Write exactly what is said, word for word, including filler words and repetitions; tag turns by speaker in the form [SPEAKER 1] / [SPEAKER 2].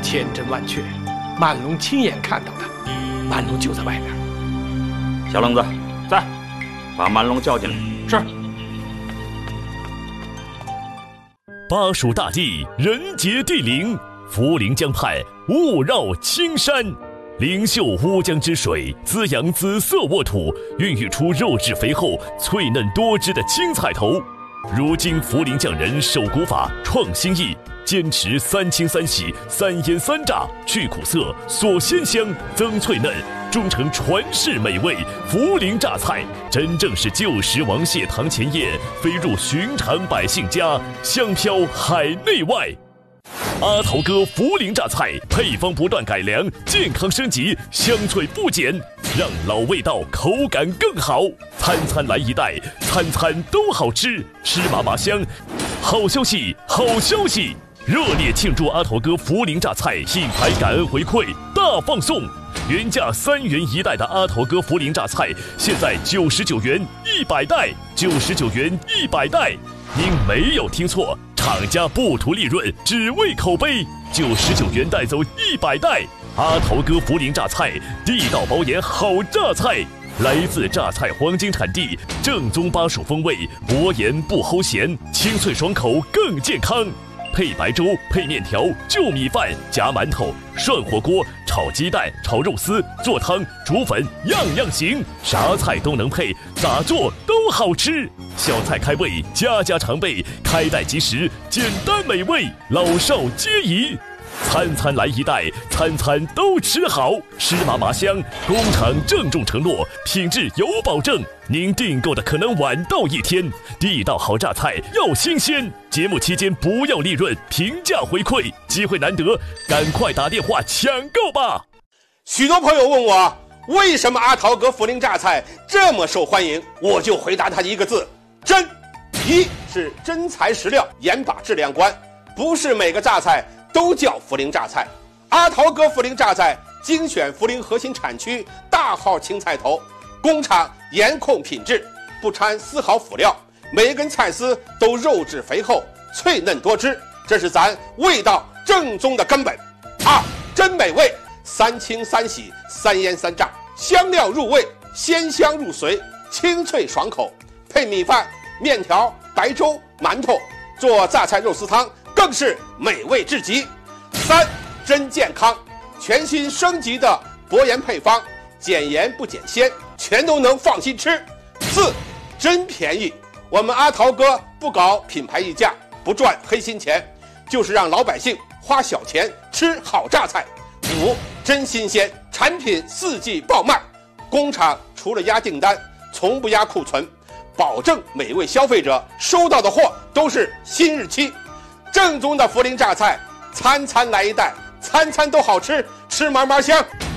[SPEAKER 1] 千真万确，满龙亲眼看到的，满龙就在外面。
[SPEAKER 2] 小愣子，在，把满龙叫进来。
[SPEAKER 1] 是。
[SPEAKER 3] 巴蜀大地，人杰地灵，涪陵江畔，雾绕青山。灵秀乌江之水滋养紫色沃土，孕育出肉质肥厚、脆嫩多汁的青菜头。如今涪陵匠人守古法，创新意，坚持三清三洗、三腌三炸，去苦涩、锁鲜香、增脆嫩，终成传世美味。涪陵榨菜真正是旧时王谢堂前燕，飞入寻常百姓家，香飘海内外。阿桃哥涪陵榨菜配方不断改良，健康升级，香脆不减，让老味道口感更好。餐餐来一袋，餐餐都好吃，吃麻麻香。好消息，好消息！热烈庆祝阿桃哥涪陵榨菜品牌感恩回馈大放送，原价三元一袋的阿桃哥涪陵榨菜，现在九十九元一百袋，九十九元一百袋。您没有听错，厂家不图利润，只为口碑，九十九元带走一百袋。阿桃哥涪陵榨菜，地道保研好榨菜，来自榨菜黄金产地，正宗巴蜀风味，薄盐不齁咸，清脆爽口更健康。配白粥、配面条、就米饭、夹馒头、涮火锅、炒鸡蛋、炒肉丝、做汤、煮粉，样样行，啥菜都能配，咋做都好吃。小菜开胃，家家常备，开袋即食，简单美味，老少皆宜。餐餐来一袋，餐餐都吃好，吃麻麻香。工厂郑重承诺，品质有保证。您订购的可能晚到一天，地道好榨菜要新鲜。节目期间不要利润，平价回馈，机会难得，赶快打电话抢购吧！
[SPEAKER 4] 许多朋友问我，为什么阿桃哥涪陵榨菜这么受欢迎？我就回答他一个字：真。一是真材实料，严把质量关，不是每个榨菜都叫涪陵榨菜。阿桃哥涪陵榨菜精选涪陵核心产区大号青菜头，工厂严控品质，不掺丝毫辅料，每一根菜丝都肉质肥厚、脆嫩多汁，这是咱味道正宗的根本。二，真美味，三清三洗、三腌三炸，香料入味，鲜香入髓，清脆爽口，配米饭、面条、白粥、馒头，做榨菜肉丝汤更是美味至极。三，真健康，全新升级的薄盐配方，减盐不减鲜，全都能放心吃。四，真便宜，我们阿桃哥不搞品牌溢价，不赚黑心钱，就是让老百姓花小钱吃好榨菜。五，真新鲜，产品四季爆卖，工厂除了压订单，从不压库存，保证每位消费者收到的货都是新日期。正宗的涪陵榨菜，餐餐来一袋，餐餐都好吃，吃嘛嘛香。